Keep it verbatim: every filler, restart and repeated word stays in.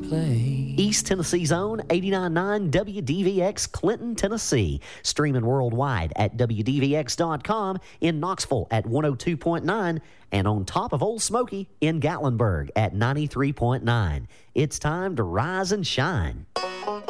play. East Tennessee's own eighty-nine point nine W D V X Clinton, Tennessee. Streaming worldwide at W D V X dot com, in Knoxville at one oh two point nine, and on top of Old Smoky in Gatlinburg at ninety-three point nine. It's time to rise and shine.